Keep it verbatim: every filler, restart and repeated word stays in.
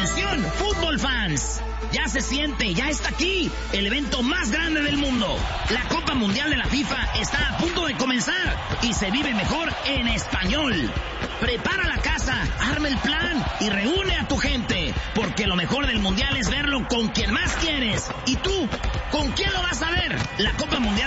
Atención, fútbol fans. Ya se siente, ya está aquí, el evento más grande del mundo. La Copa Mundial de la FIFA está a punto de comenzar y se vive mejor en español. Prepara la casa, arma el plan y reúne a tu gente, porque lo mejor del Mundial es verlo con quien más quieres. ¿Y tú? ¿Con quién lo vas a ver? La Copa Mundial